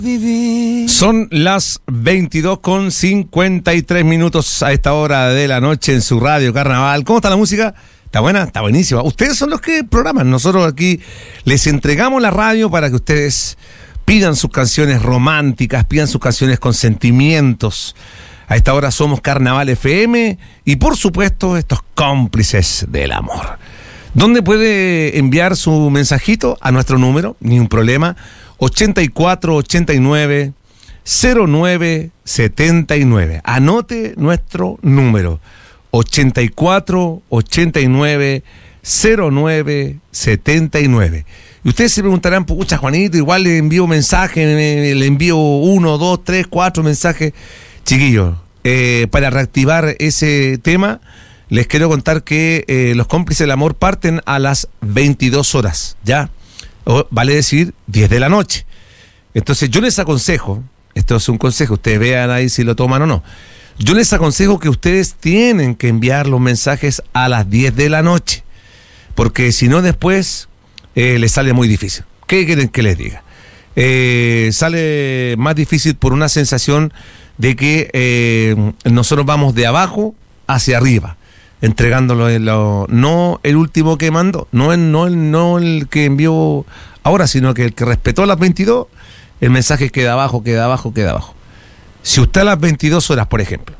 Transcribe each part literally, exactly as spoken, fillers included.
Son las veintidós con cincuenta y tres minutos a esta hora de la noche en su radio Carnaval. ¿Cómo está la música? ¿Está buena? Está buenísima. Ustedes son los que programan. Nosotros aquí les entregamos la radio para que ustedes pidan sus canciones románticas, pidan sus canciones con sentimientos. A esta hora somos Carnaval F M y por supuesto estos cómplices del amor. ¿Dónde puede enviar su mensajito? A nuestro número, ni un problema, ochenta y cuatro ochenta y nueve cero nueve setenta y nueve. Anote nuestro número, ochenta y cuatro ochenta y nueve cero nueve setenta y nueve. Y ustedes se preguntarán, pucha Juanito, igual le envío mensaje, le envío uno, dos, tres, cuatro mensajes. Chiquillos, eh, para reactivar ese tema, les quiero contar que eh, los cómplices del amor parten a las veintidós horas, ¿ya? O, vale decir, diez de la noche. Entonces yo les aconsejo, esto es un consejo, ustedes vean ahí si lo toman o no. Yo les aconsejo que ustedes tienen que enviar los mensajes a las diez de la noche, porque si no después eh, les sale muy difícil. ¿Qué quieren que les diga? Eh, sale más difícil por una sensación de que eh, nosotros vamos de abajo hacia arriba, entregándolo en lo, no el último que mandó, no el, no, el, no el que envió ahora, sino que el que respetó las veintidós, el mensaje queda abajo, queda abajo, queda abajo. Si usted a las veintidós horas, por ejemplo,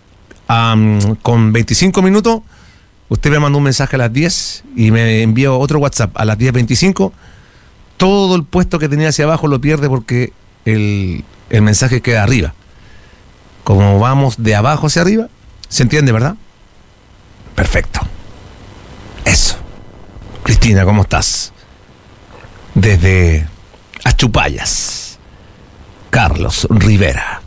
um, con veinticinco minutos, usted me mandó un mensaje a las diez y me envió otro WhatsApp a las diez veinticinco, todo el puesto que tenía hacia abajo lo pierde porque el, el mensaje queda arriba. Como vamos de abajo hacia arriba, ¿se entiende, verdad? Perfecto. Eso. Cristina, ¿cómo estás? Desde Achupayas, Carlos Rivera.